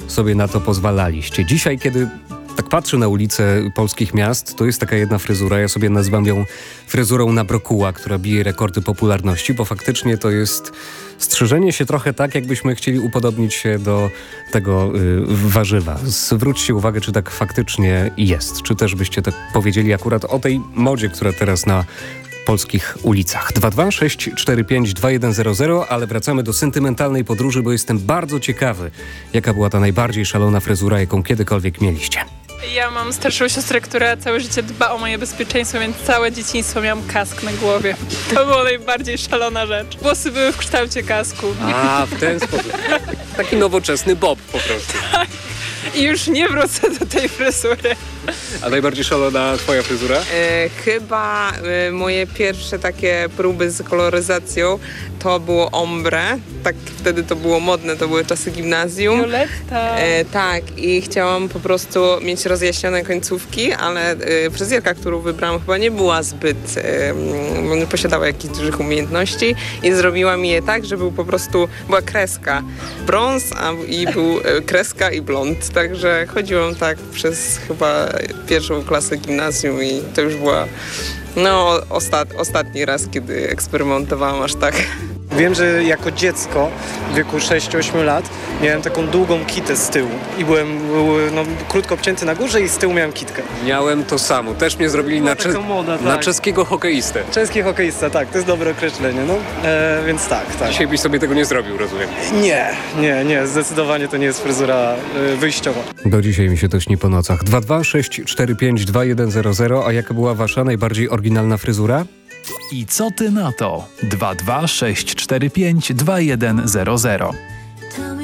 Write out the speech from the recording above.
sobie na to pozwalaliście. Dzisiaj, kiedy tak patrzę na ulice polskich miast, to jest taka jedna fryzura, ja sobie nazywam ją fryzurą na brokuła, która bije rekordy popularności, bo faktycznie to jest strzyżenie się trochę tak, jakbyśmy chcieli upodobnić się do tego warzywa. Zwróćcie uwagę, czy tak faktycznie jest. Czy też byście tak powiedzieli akurat o tej modzie, która teraz na polskich ulicach. 226452100, ale wracamy do sentymentalnej podróży, bo jestem bardzo ciekawy, jaka była ta najbardziej szalona fryzura, jaką kiedykolwiek mieliście. Ja mam starszą siostrę, która całe życie dba o moje bezpieczeństwo, więc całe dzieciństwo miałam kask na głowie. To była najbardziej szalona rzecz. Włosy były w kształcie kasku. A, w ten sposób. Taki nowoczesny bob po prostu. Tak. I już nie wrócę do tej fryzury. A najbardziej szalona twoja fryzura? Chyba moje pierwsze takie próby z koloryzacją to było ombre. Tak, wtedy to było modne, to były czasy gimnazjum. Violetta. Tak, i chciałam po prostu mieć rozjaśnione końcówki, ale fryzjerka, którą wybrałam, chyba nie była zbyt, nie posiadała jakichś dużych umiejętności i zrobiła mi je tak, że była kreska brąz, i był kreska i blond. Także chodziłam tak przez chyba pierwszą klasę gimnazjum i to już była ostatni raz, kiedy eksperymentowałam aż tak. Wiem, że jako dziecko w wieku 6-8 lat miałem taką długą kitę z tyłu i byłem krótko obcięty na górze i z tyłu miałem kitkę. Miałem to samo. Też mnie zrobili na czeskiego hokeistę. Czeski hokeista, tak, to jest dobre określenie, więc tak. Dzisiaj byś sobie tego nie zrobił, rozumiem. Nie, zdecydowanie to nie jest fryzura wyjściowa. Do dzisiaj mi się to śni po nocach. 226452100, a jaka była wasza najbardziej oryginalna fryzura? I co ty na to? 226452100